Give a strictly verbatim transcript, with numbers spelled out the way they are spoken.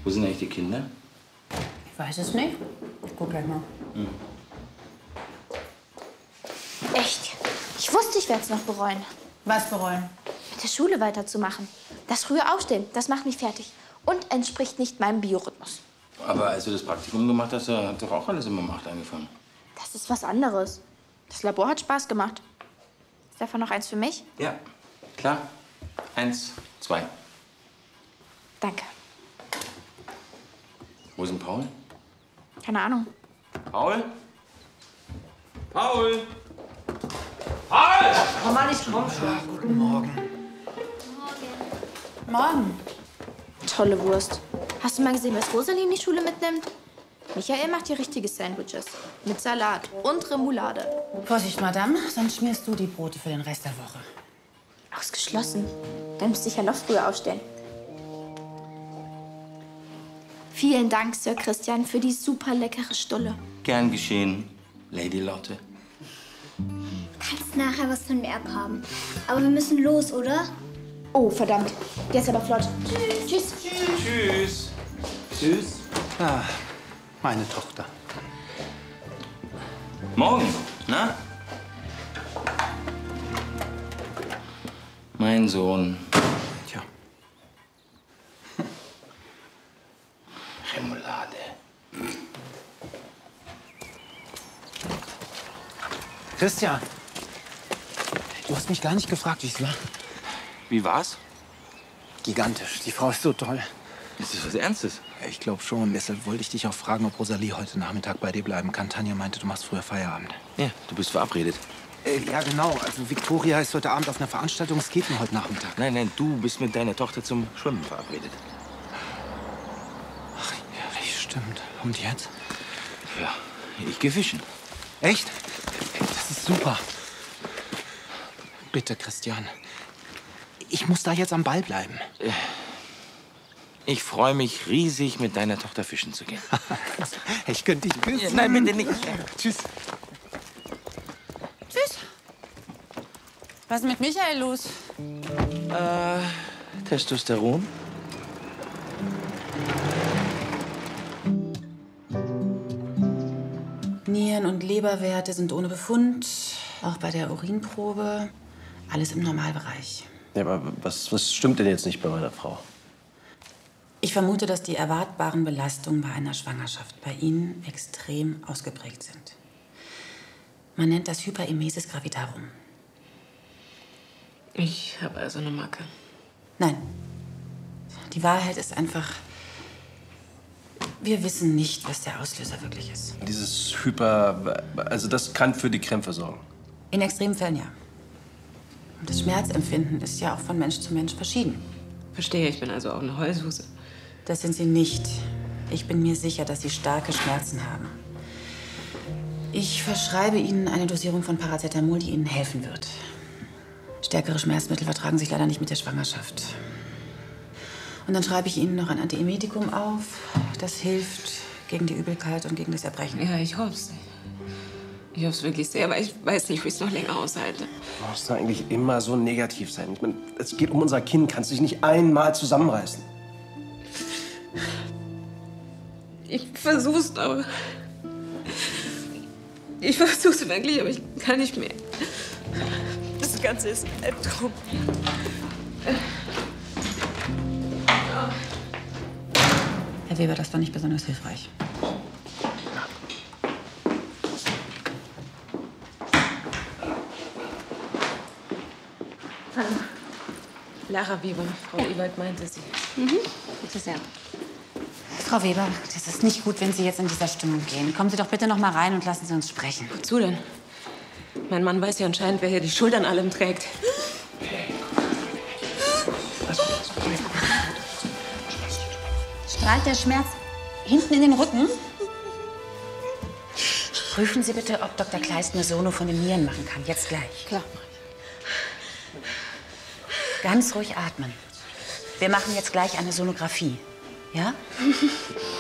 Wo sind eigentlich die Kinder? Ich weiß es nicht. Ich guck gleich mal. Hm. Echt? Ich wusste, ich werde es noch bereuen. Was bereuen? Mit der Schule weiterzumachen. Das frühe Aufstehen, das macht mich fertig. Und entspricht nicht meinem Biorhythmus. Aber als du das Praktikum gemacht hast, hat doch auch alles immer um acht angefangen. Das ist was anderes. Das Labor hat Spaß gemacht. Ist davon noch eins für mich? Ja, klar. Eins, zwei. Danke. Wo ist denn Paul? Keine Ahnung. Paul? Paul! Paul! Komm mal, ich komm schon. Guten Morgen. Morgen. Tolle Wurst. Hast du mal gesehen, was Rosalie in die Schule mitnimmt? Michael macht hier richtige Sandwiches. Mit Salat und Remoulade. Vorsicht, Madame, sonst schmierst du die Brote für den Rest der Woche. Ausgeschlossen. Dann müsste ich ja noch früher aufstehen. Vielen Dank, Sir Christian, für die super leckere Stulle. Gern geschehen, Lady Lotte. Du kannst nachher was von mir abhaben. Aber wir müssen los, oder? Oh, verdammt. Jetzt aber flott. Tschüss. Tschüss. Tschüss. Tschüss. Ah, meine Tochter. Morgen, na? Mein Sohn. Tja. Remoulade. Christian, du hast mich gar nicht gefragt, wie es war. Wie war's? Gigantisch. Die Frau ist so toll. Ist das was Ernstes? Ich glaube schon. Deshalb wollte ich dich auch fragen, ob Rosalie heute Nachmittag bei dir bleiben kann. Tanja meinte, du machst früher Feierabend. Ja, du bist verabredet. Äh, ja, genau. Also Victoria ist heute Abend auf einer Veranstaltung. Es geht nur heute Nachmittag. Nein, nein, du bist mit deiner Tochter zum Schwimmen verabredet. Ach, ja, stimmt. Und jetzt? Ja, ich gehe fischen. Echt? Das ist super. Bitte, Christian. Ich muss da jetzt am Ball bleiben. Ich freue mich riesig, mit deiner Tochter fischen zu gehen. Ich könnte dich küssen. Nein, bitte nicht. Tschüss. Tschüss. Was ist mit Michael los? Äh, Testosteron? Nieren- und Leberwerte sind ohne Befund. Auch bei der Urinprobe. Alles im Normalbereich. Ja, aber was, was stimmt denn jetzt nicht bei meiner Frau? Ich vermute, dass die erwartbaren Belastungen bei einer Schwangerschaft bei Ihnen extrem ausgeprägt sind. Man nennt das Hyperemesis gravitarum. Ich habe also eine Macke. Nein. Die Wahrheit ist einfach, wir wissen nicht, was der Auslöser wirklich ist. Dieses Hyper... Also das kann für die Krämpfe sorgen. In extremen Fällen ja. Und das Schmerzempfinden ist ja auch von Mensch zu Mensch verschieden. Verstehe, ich bin also auch eine Heulsuse. Das sind Sie nicht. Ich bin mir sicher, dass Sie starke Schmerzen haben. Ich verschreibe Ihnen eine Dosierung von Paracetamol, die Ihnen helfen wird. Stärkere Schmerzmittel vertragen sich leider nicht mit der Schwangerschaft. Und dann schreibe ich Ihnen noch ein Antiemetikum auf. Das hilft gegen die Übelkeit und gegen das Erbrechen. Ja, ich hoffe es. Ich hoffe es wirklich sehr, aber ich weiß nicht, wie ich es noch länger aushalte. Du musst eigentlich immer so negativ sein. Ich meine, es geht um unser Kind. Kannst du dich nicht einmal zusammenreißen? Ich versuch's aber. Ich versuch's wirklich, aber ich kann nicht mehr. Das Ganze ist ein Albtraum. Herr Weber, das war nicht besonders hilfreich. Hallo. Lara Weber, Frau Ewald meinte sie. Mhm, bitte sehr. Frau Weber, das ist nicht gut, wenn Sie jetzt in dieser Stimmung gehen. Kommen Sie doch bitte noch mal rein und lassen Sie uns sprechen. Wozu denn? Mein Mann weiß ja anscheinend, wer hier die Schuld an allem trägt. Strahlt der Schmerz hinten in den Rücken? Prüfen Sie bitte, ob Doktor Kleist eine Sono von den Nieren machen kann. Jetzt gleich. Klar. Ganz ruhig atmen. Wir machen jetzt gleich eine Sonographie. Ja?